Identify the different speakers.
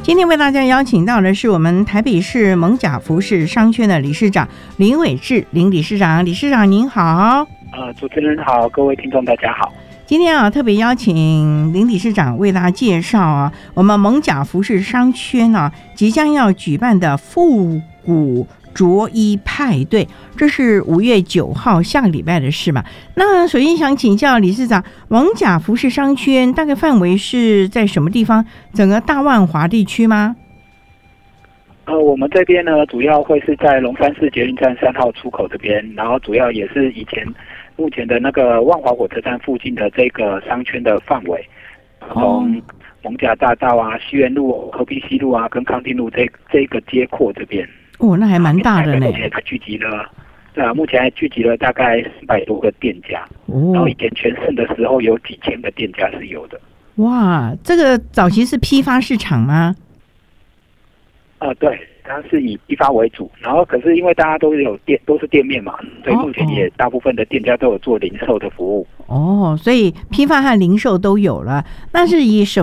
Speaker 1: 今天为大家邀请到的是我们台北市艋舺服饰商圈的理事长林伟志林理事长，理事长您好。
Speaker 2: 主持人好，各位听众大家好。
Speaker 1: 今天特别邀请林理事长为大家介绍我们艋舺服饰商圈即将要举办的复古着衣派对，这是5月9号下个礼拜的事嘛。那首先想请教理事长，艋舺服饰商圈大概范围是在什么地方？整个大万华地区吗？
Speaker 2: 我们这边呢，主要会是在龙山市捷运站3号出口这边，然后主要也是目前的那个万华火车站附近的这个商圈的范围，从艋舺大道西园路、河滨西路跟康定路这个街廓这边。
Speaker 1: 那还蛮大的呢。
Speaker 2: 目前还聚集了大概400多个店家，然后以前全盛的时候有几千个店家是有的。
Speaker 1: 哇，这个早期是批发市场吗？
Speaker 2: 对，它是以批发为主，然后可是因为大家都是店面嘛，所以目前也大部分的店家都有做零售的服务。
Speaker 1: 所以批发和零售都有了。那是以什